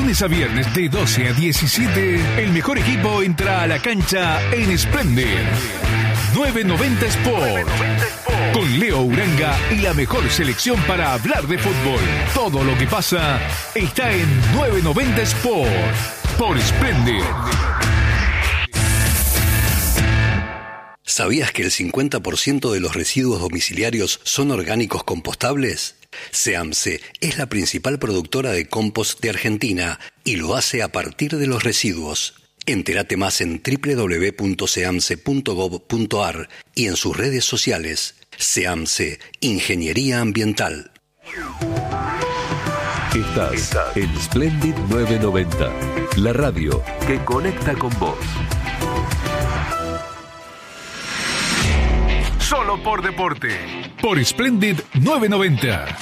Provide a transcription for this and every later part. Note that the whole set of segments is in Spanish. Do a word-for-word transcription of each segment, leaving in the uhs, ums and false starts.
lunes a viernes de doce a diecisiete, el mejor equipo entra a la cancha en Splendid. novecientos noventa Sport. Con Leo Uranga y la mejor selección para hablar de fútbol. Todo lo que pasa está en novecientos noventa Sport. Por Splendid. ¿Sabías que el cincuenta por ciento de los residuos domiciliarios son orgánicos compostables? SEAMSE es la principal productora de compost de Argentina y lo hace a partir de los residuos. Entérate más en doble u doble u doble u punto seamse punto gob punto ar y en sus redes sociales. SEAMSE, Ingeniería Ambiental. Estás, Estás en Splendid novecientos noventa, la radio que conecta con vos. Solo por deporte. Por Splendid novecientos noventa.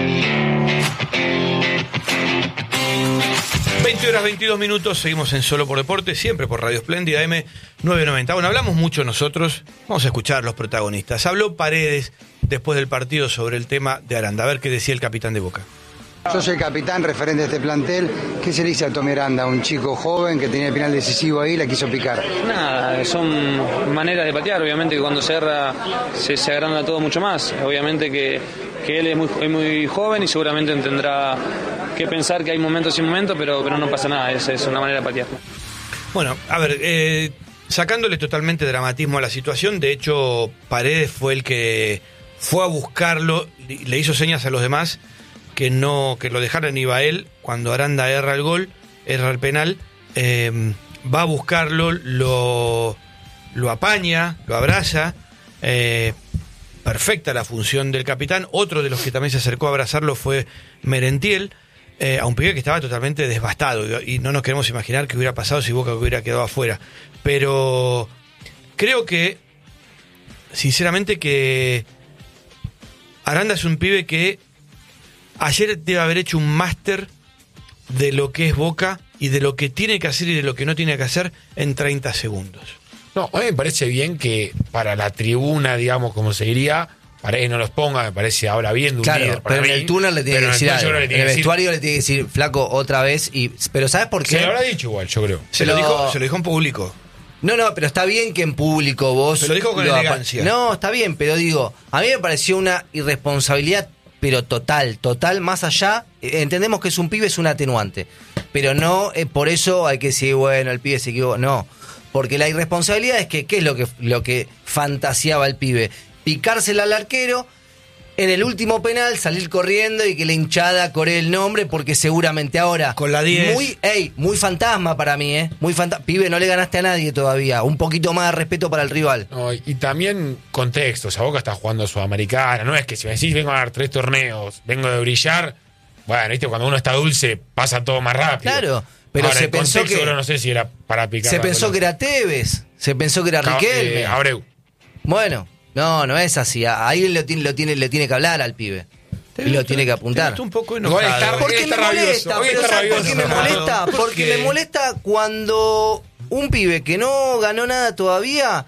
veinte horas veintidós minutos, seguimos en Solo por Deporte, siempre por Radio Splendid A M novecientos noventa. Bueno, hablamos mucho nosotros, vamos a escuchar los protagonistas. Habló Paredes después del partido sobre el tema de Aranda. A ver qué decía el capitán de Boca. Yo soy el capitán, referente de este plantel. ¿Qué se le dice a Tommy Aranda? Un chico joven que tenía el penal decisivo ahí, la quiso picar. Nada, son maneras de patear. Obviamente que cuando se erra se, se agranda todo mucho más. Obviamente que, que él es muy, es muy joven y seguramente tendrá que pensar que hay momentos y momentos, pero, pero no pasa nada, es, es una manera de patear. Bueno, a ver, eh, sacándole totalmente dramatismo a la situación, de hecho Paredes fue el que fue a buscarlo, le hizo señas a los demás que no que lo dejaran, iba él cuando Aranda erra el gol, erra el penal, eh, va a buscarlo, lo, lo apaña, lo abraza, eh, perfecta la función del capitán. Otro de los que también se acercó a abrazarlo fue Merentiel, eh, a un pibe que estaba totalmente devastado, y no nos queremos imaginar qué hubiera pasado si Boca hubiera quedado afuera, pero creo que sinceramente que Aranda es un pibe que ayer debe haber hecho un máster de lo que es Boca y de lo que tiene que hacer y de lo que no tiene que hacer en treinta segundos. No, a mí me parece bien que para la tribuna, digamos, como se diría, Paredes no los ponga, me parece ahora bien de un claro, líder. Pero mí, en el túnel le tiene que decir algo. En el vestuario le tiene que decir, flaco, otra vez. Y, pero ¿sabes por qué? Se lo habrá dicho igual, yo creo. Se, pero, lo, dijo, se lo dijo en público. No, no, pero está bien que en público vos... Se lo dijo con lo elegancia. No, está bien, pero digo, a mí me pareció una irresponsabilidad, pero total, total, más allá, entendemos que es un pibe, es un atenuante, pero no, eh, por eso hay que decir, bueno, el pibe se equivocó, no, porque la irresponsabilidad es que, ¿qué es lo que, lo que fantaseaba el pibe? Picársela al arquero, en el último penal salir corriendo y que la hinchada coree el nombre, porque seguramente ahora... Con la diez. Muy, ey, muy fantasma para mí, ¿eh? Muy fantasma. Pibe, no le ganaste a nadie todavía, un poquito más de respeto para el rival. No, y, y también contexto, o sea, Boca está jugando Sudamericana, no es que si me decís vengo a ganar tres torneos, vengo de brillar, bueno, viste, cuando uno está dulce pasa todo más rápido. Claro, pero ahora, se el pensó contexto, que... no sé si era para picar. Se pensó que era Tevez, se pensó que era Riquelme. Eh, Abreu. Bueno, no, no es así. Ahí lo tiene, lo tiene, le tiene que hablar al pibe. Y lo tiene que apuntar. Un poco enojado. ¿Por qué me molesta? Pero ¿sabes por qué me molesta? Porque me molesta cuando un pibe que no ganó nada todavía...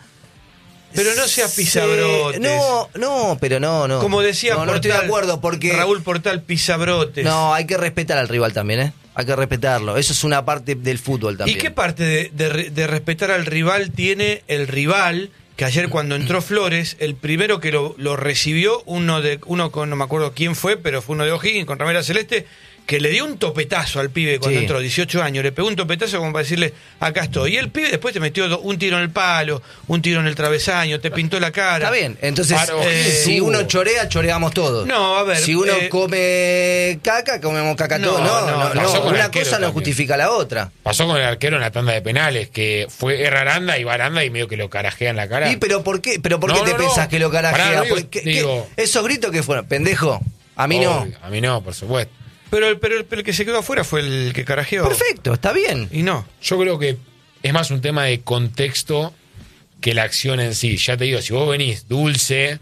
Pero no sea pisabrotes. No, no, pero no, no. Como decía no, Portal, no estoy de acuerdo porque... Raúl Portal, pisabrotes. No, hay que respetar al rival también, ¿eh? Hay que respetarlo. Eso es una parte del fútbol también. ¿Y qué parte de, de, de respetar al rival tiene el rival? Que ayer cuando entró Flores, el primero que lo, lo recibió, uno de uno con, no me acuerdo quién fue, pero fue uno de O'Higgins con remera celeste, que le dio un topetazo al pibe cuando sí. entró, dieciocho años, le pegó un topetazo como para decirle, acá estoy. Y el pibe después te metió un tiro en el palo, un tiro en el travesaño, te pintó la cara. Está bien, entonces, Paro, eh, si uno chorea, choreamos todos. No, a ver. Si uno eh, come caca, comemos caca no, todos. No, no, no, no. Una cosa no también. justifica la otra. Pasó con el arquero en la tanda de penales, que fue erra Aranda y va Aranda y medio que lo carajea en la cara. ¿Y pero por qué, pero por no, qué te no, pensás no. que lo carajea? Pará, digo, ¿Qué, digo, qué? ¿Esos gritos que fueron? Pendejo, a mí oh, no. A mí no, por supuesto. Pero el, pero, el, pero el que se quedó afuera fue el que carajeó. Perfecto, está bien. Y no. Yo creo que es más un tema de contexto que la acción en sí. Ya te digo, si vos venís dulce,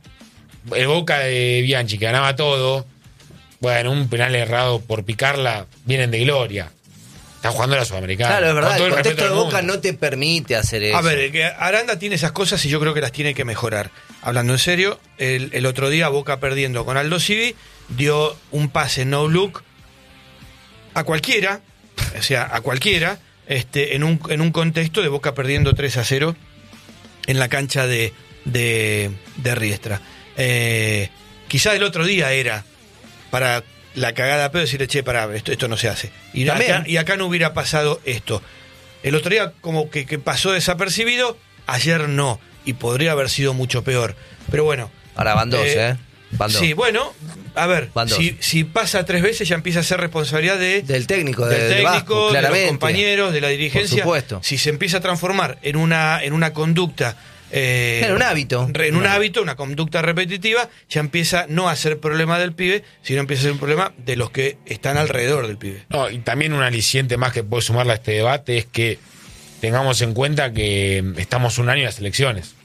el Boca de Bianchi que ganaba todo, bueno, un penal errado por picarla, vienen de gloria. Están jugando a la Sudamericana. Claro, es verdad, el, el contexto de Boca mundo. no te permite hacer eso. A ver, que Aranda tiene esas cosas y yo creo que las tiene que mejorar. Hablando en serio, el, el otro día Boca perdiendo con Aldo Civi dio un pase no look a cualquiera o sea, a cualquiera, este, en un, en un contexto de Boca perdiendo tres a cero en la cancha de, de, de Riestra. Eh, quizá el otro día era para la cagada pedo decirle, che, pará, esto, esto no se hace. Y acá, y acá no hubiera pasado esto. El otro día como que, que pasó desapercibido, ayer no, y podría haber sido mucho peor. Pero bueno. Ahora van dos, ¿eh? eh Van dos. Sí, bueno, a ver, si, si pasa tres veces ya empieza a ser responsabilidad de, del técnico, del de, técnico, de, de los compañeros, de la dirigencia. Por supuesto. Si se empieza a transformar en una, en una conducta... Eh, en un hábito. En un no. hábito, una conducta repetitiva, ya empieza no a ser problema del pibe, sino empieza a ser un problema de los que están alrededor del pibe. No, y también un aliciente más que puede sumarle a este debate es que tengamos en cuenta que estamos un año en las elecciones.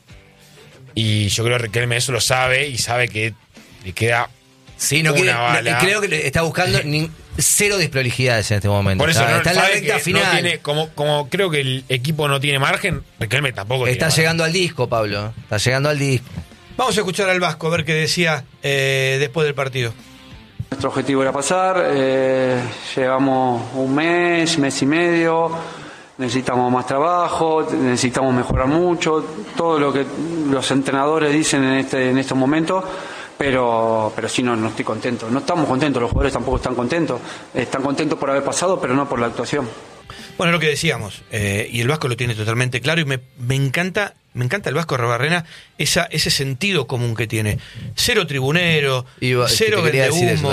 Y yo creo que Riquelme eso lo sabe y sabe que le queda sí, no una quiere, bala. Creo que está buscando ni, cero desprolijidades en este momento. Por eso está, no, está en la recta final. No tiene, como, como creo que el equipo no tiene margen, Riquelme tampoco está tiene llegando margen. al disco, Pablo. Está llegando al disco. Vamos a escuchar al Vasco a ver qué decía eh, después del partido. Nuestro objetivo era pasar, eh, llevamos un mes, mes y medio, necesitamos más trabajo, necesitamos mejorar mucho, todo lo que los entrenadores dicen en este en estos momentos, pero pero sí no, no estoy contento, no estamos contentos, los jugadores tampoco están contentos, están contentos por haber pasado, pero no por la actuación. Bueno, lo que decíamos, eh, y el Vasco lo tiene totalmente claro, y me, me encanta, me encanta el Vasco Arruabarrena, esa, ese sentido común que tiene. Cero tribunero, Iba, cero vende humo.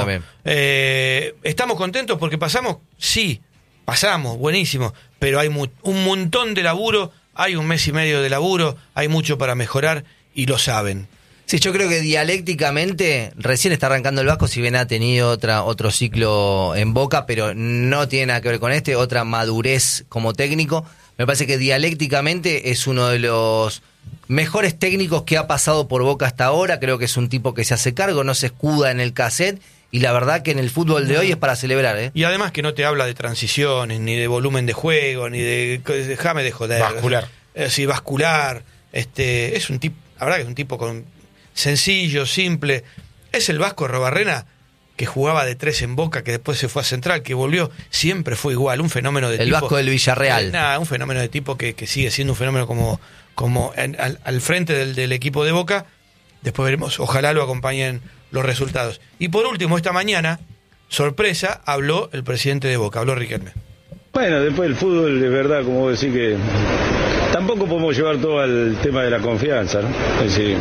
Eh, ¿Estamos contentos porque pasamos? Sí, pasamos, buenísimo, pero hay mu- un montón de laburo, hay un mes y medio de laburo, hay mucho para mejorar y lo saben. Sí, yo creo que dialécticamente recién está arrancando el Vasco, si bien ha tenido otra otro ciclo en Boca, pero no tiene nada que ver con este, otra madurez como técnico. Me parece que dialécticamente es uno de los mejores técnicos que ha pasado por Boca hasta ahora. Creo que es un tipo que se hace cargo, no se escuda en el cassette, y la verdad que en el fútbol de hoy es para celebrar, ¿eh? Y además que no te habla de transiciones, ni de volumen de juego, ni de... déjame de joder. Vascular. Eh, sí, vascular. Este, es un tipo, la verdad que es un tipo con... sencillo, simple. Es el Vasco Arruabarrena que jugaba de tres en Boca, que después se fue a Central, que volvió, siempre fue igual, un fenómeno de el tipo... El Vasco del Villarreal. Eh, nada, un fenómeno de tipo que, que sigue siendo un fenómeno como, como en, al, al frente del, del equipo de Boca. Después veremos, ojalá lo acompañen los resultados. Y por último, esta mañana, sorpresa, habló el presidente de Boca, habló Riquelme. Bueno, después el fútbol, de verdad, como vos decís, que tampoco podemos llevar todo al tema de la confianza, ¿no? Es decir,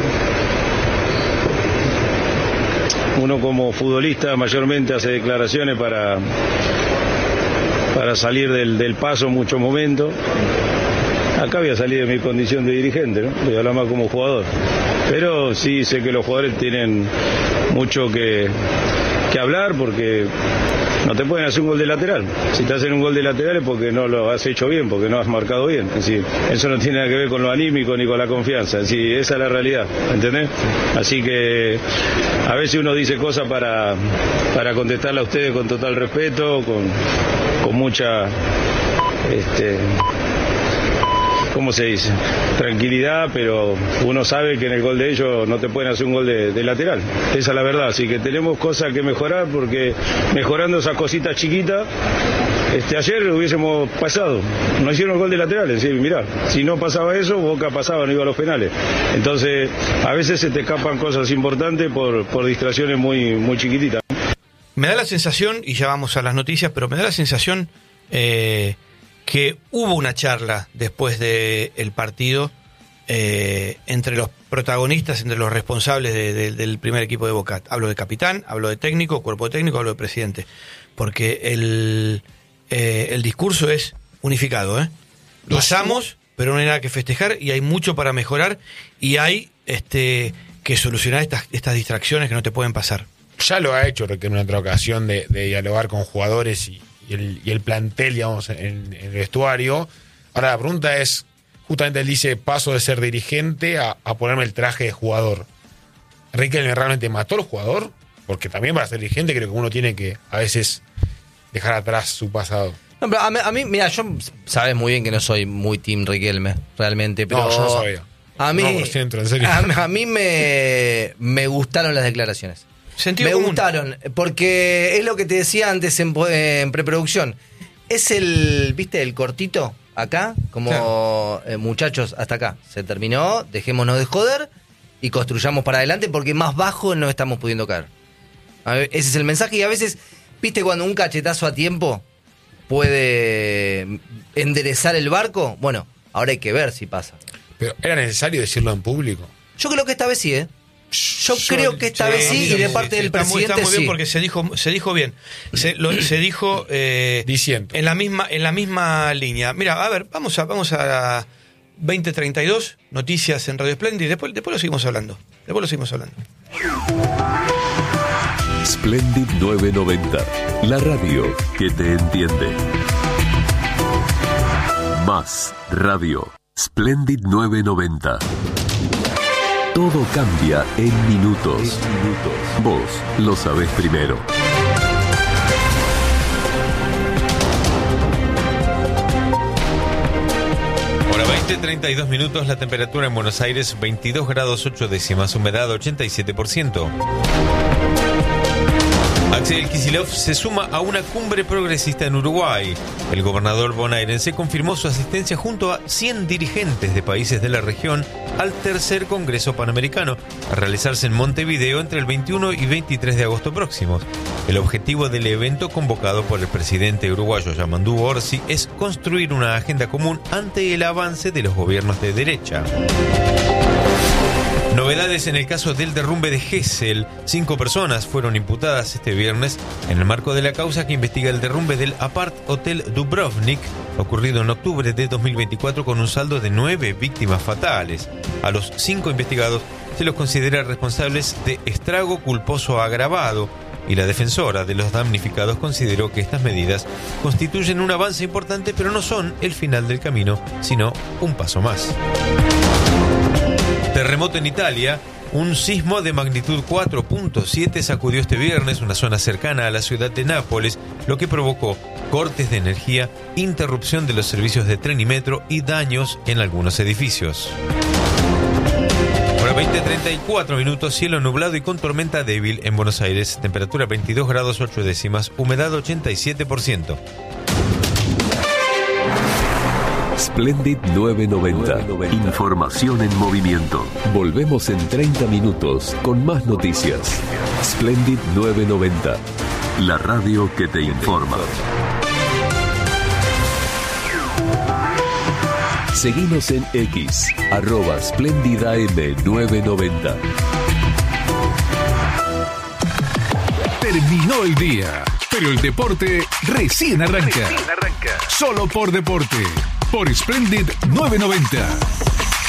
uno como futbolista mayormente hace declaraciones para, para salir del, del paso en muchos momentos. Acá voy a salir de mi condición de dirigente, ¿no? Voy a hablar más como jugador. Pero sí sé que los jugadores tienen mucho que, que hablar, porque no te pueden hacer un gol de lateral. Si te hacen un gol de lateral es porque no lo has hecho bien, porque no has marcado bien. Es decir, eso no tiene nada que ver con lo anímico ni con la confianza. Es decir, esa es la realidad, ¿entendés? Así que a veces uno dice cosas para, para contestarle a ustedes con total respeto, con, con mucha... Este, ¿cómo se dice? Tranquilidad, pero uno sabe que en el gol de ellos no te pueden hacer un gol de, de lateral. Esa es la verdad, así que tenemos cosas que mejorar, porque mejorando esas cositas chiquitas, este, ayer hubiésemos pasado. No hicieron el gol de lateral, es decir, mirá, si no pasaba eso, Boca pasaba, no iba a los penales. Entonces, a veces se te escapan cosas importantes por, por distracciones muy, muy chiquititas. Me da la sensación, y ya vamos a las noticias, pero me da la sensación... Eh, que hubo una charla después del partido eh, entre los protagonistas, entre los responsables de, de, del primer equipo de Boca. Hablo de capitán, hablo de técnico, cuerpo técnico, hablo de presidente. Porque el, eh, el discurso es unificado, ¿eh? Pasamos, pero no hay nada que festejar y hay mucho para mejorar y hay este que solucionar estas, estas distracciones que no te pueden pasar. Ya lo ha hecho Riquelme en otra ocasión de, de dialogar con jugadores y Y el, y el plantel, digamos, en, en el vestuario. Ahora la pregunta es, justamente él dice, paso de ser dirigente a, a ponerme el traje de jugador. ¿Riquelme realmente mató al jugador? Porque también para ser dirigente creo que uno tiene que a veces dejar atrás su pasado. No, pero a mí, a mí, mira, yo sabes muy bien que no soy muy team Riquelme, realmente, pero... No, yo no sabía. A mí, no, ciento, en serio. A, a mí me, me gustaron las declaraciones. Sentido me común. gustaron, porque es lo que te decía antes en, en preproducción. Es el, ¿viste? El cortito acá, como Claro. eh, muchachos, hasta acá. Se terminó, dejémonos de joder y construyamos para adelante porque más bajo no estamos pudiendo caer. A ver, ese es el mensaje y a veces, ¿viste cuando un cachetazo a tiempo puede enderezar el barco? Bueno, ahora hay que ver si pasa. Pero ¿era necesario decirlo en público? Yo creo que esta vez sí, ¿eh? Yo, Yo- creo que esta sí, vez sí y de sí, parte sí, del está muy- presidente está muy bien sí. porque se dijo se dijo bien se, lo- se dijo eh, Diciendo. en la misma en la misma línea. Mira, a ver, vamos a vamos a veinte treinta y dos noticias en Radio Splendid, después después lo seguimos hablando después lo seguimos hablando Splendid novecientos noventa, la radio que te entiende. Más radio. Splendid novecientos noventa. Todo cambia en minutos. minutos. Vos lo sabés primero. Hora veinte, treinta y dos minutos, la temperatura en Buenos Aires veintidós grados ocho décimas, humedad ochenta y siete por ciento. Axel Kicillof se suma a una cumbre progresista en Uruguay. El gobernador bonaerense confirmó su asistencia junto a cien dirigentes de países de la región al tercer Congreso Panamericano, a realizarse en Montevideo entre el veintiuno y veintitrés de agosto próximos. El objetivo del evento, convocado por el presidente uruguayo Yamandú Orsi, es construir una agenda común ante el avance de los gobiernos de derecha. Novedades en el caso del derrumbe de Gesell. Cinco personas fueron imputadas este viernes en el marco de la causa que investiga el derrumbe del Apart Hotel Dubrovnik, ocurrido en octubre de dos mil veinticuatro con un saldo de nueve víctimas fatales. A los cinco investigados se los considera responsables de estrago culposo agravado y la defensora de los damnificados consideró que estas medidas constituyen un avance importante, pero no son el final del camino, sino un paso más. Terremoto en Italia. Un sismo de magnitud cuatro punto siete sacudió este viernes una zona cercana a la ciudad de Nápoles, lo que provocó cortes de energía, interrupción de los servicios de tren y metro y daños en algunos edificios. Hora veinte, treinta y cuatro minutos, cielo nublado y con tormenta débil en Buenos Aires, temperatura veintidós grados ocho décimas, humedad ochenta y siete por ciento. Splendid novecientos noventa. Información en movimiento. Volvemos en treinta minutos con más noticias. Splendid novecientos noventa. La radio que te informa. Seguinos en X, arroba Splendid A M novecientos noventa. Terminó el día, pero el deporte recién arranca. Recién arranca. Solo por deporte. Por Splendid novecientos noventa.